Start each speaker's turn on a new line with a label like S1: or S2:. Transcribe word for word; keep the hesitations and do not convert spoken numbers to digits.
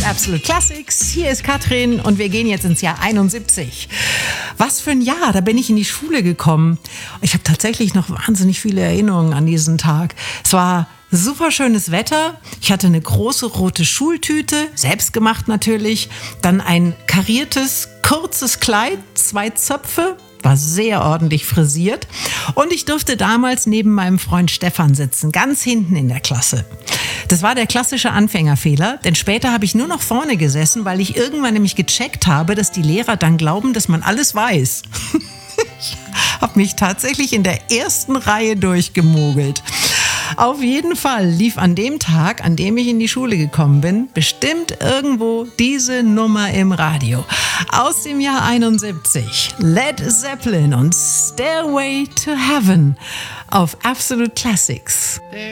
S1: Absolute Classics. Hier ist Katrin und wir gehen jetzt ins Jahr einundsiebzig. Was für ein Jahr, da bin ich in die Schule gekommen. Ich habe tatsächlich noch wahnsinnig viele Erinnerungen an diesen Tag. Es war super schönes Wetter. Ich hatte eine große rote Schultüte, selbstgemacht natürlich. Dann ein kariertes, kurzes Kleid, zwei Zöpfe. War sehr ordentlich frisiert und ich durfte damals neben meinem Freund Stefan sitzen, ganz hinten in der Klasse. Das war der klassische Anfängerfehler, denn später habe ich nur noch vorne gesessen, weil ich irgendwann nämlich gecheckt habe, dass die Lehrer dann glauben, dass man alles weiß. Ich habe mich tatsächlich in der ersten Reihe durchgemogelt. Auf jeden Fall lief an dem Tag, an dem ich in die Schule gekommen bin, bestimmt irgendwo diese Nummer im Radio. Aus dem Jahr einundsiebzig. Led Zeppelin und Stairway to Heaven auf Absolute Classics.